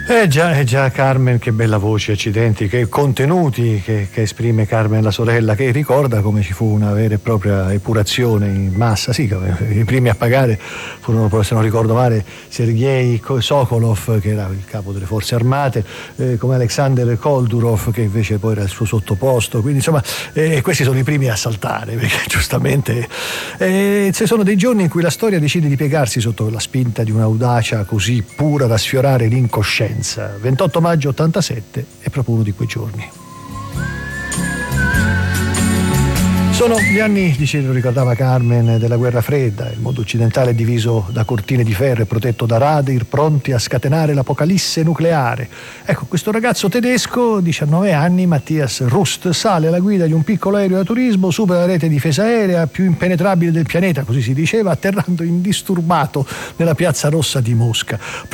Già, Carmen, che bella voce, accidenti, che contenuti che esprime Carmen, la sorella, che ricorda come ci fu una vera e propria epurazione in massa. Sì, i primi a pagare furono, se non ricordo male, Sergei Sokolov, che era il capo delle forze armate, come Alexander Koldurov, che invece poi era il suo sottoposto. Quindi insomma, questi sono i primi a saltare, perché giustamente ci sono dei giorni in cui la storia decide di piegarsi sotto la spinta di un'audacia così pura da sfiorare l'incoscienza. 28 maggio 87 è proprio uno di quei giorni. Sono gli anni, lo ricordava Carmen, della guerra fredda. Il mondo occidentale è diviso da cortine di ferro e protetto da radar pronti a scatenare l'apocalisse nucleare. Ecco, questo ragazzo tedesco, 19 anni, Matthias Rust, sale alla guida di un piccolo aereo da turismo, supera la rete di difesa aerea più impenetrabile del pianeta, così si diceva, atterrando indisturbato nella piazza Rossa di Mosca.